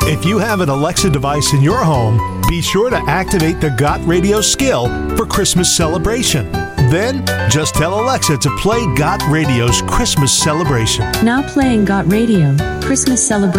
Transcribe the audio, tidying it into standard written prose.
If you have an Alexa device in your home, be sure to activate the Got Radio skill for Christmas celebration. Then, just tell Alexa to play Got Radio's Christmas celebration. Now playing Got Radio, Christmas celebration.